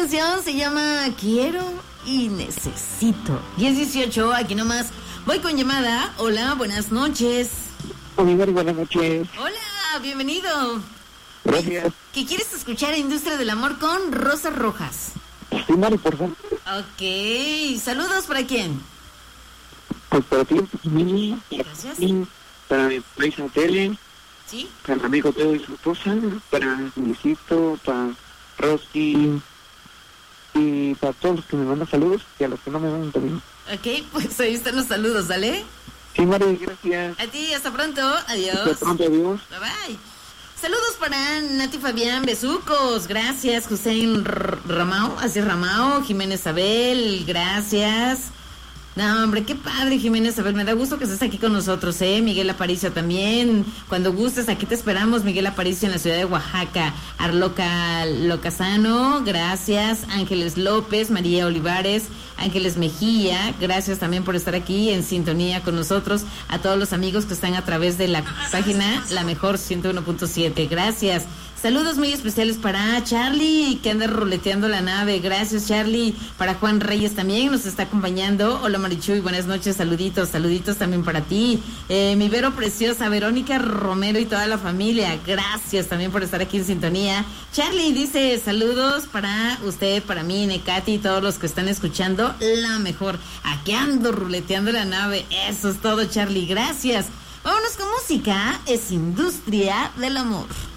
canción se llama Quiero y Necesito. 10:18, aquí nomás. Voy con llamada. Hola, buenas noches. Oliver, buenas noches. Hola, bienvenido. Gracias. ¿Qué quieres escuchar? Industria del Amor con Rosas Rojas. Sí, Mari, por favor. Ok, saludos para quién. Pues para ti, Mini, Gracias. para mi país en tele, ¿Sí? para mi amigo Teo y su esposa, para Luisito, para Rosy y para todos los que me mandan saludos y a los que no me mandan también. Ok, pues ahí están los saludos, ¿sale? Sí, Mari, gracias. A ti, hasta pronto. Adiós. Hasta pronto, adiós. Bye bye. Saludos para Nati Fabián Besucos, gracias. Hussein Ramao, así es Ramao, Jiménez Abel, gracias. No, hombre, qué padre, Jiménez Abel, me da gusto que estés aquí con nosotros, Miguel Aparicio también, cuando gustes, aquí te esperamos, Miguel Aparicio en la ciudad de Oaxaca. Arloca Locasano, gracias. Ángeles López, María Olivares, Ángeles Mejía, gracias también por estar aquí en sintonía con nosotros. A todos los amigos que están a través de la página La Mejor 101.7, gracias. Saludos muy especiales para Charlie, que anda roleteando la nave. Gracias, Charlie. Para Juan Reyes también nos está acompañando. Hola, Marichuy, buenas noches. Saluditos también para ti. Mi Vero preciosa, Verónica Romero y toda la familia. Gracias también por estar aquí en sintonía. Charlie dice saludos para usted, para mí, Necati y todos los que están escuchando La Mejor. Aquí ando ruleteando la nave. Eso es todo, Charlie. Gracias. Vámonos con música. Es Industria del Amor.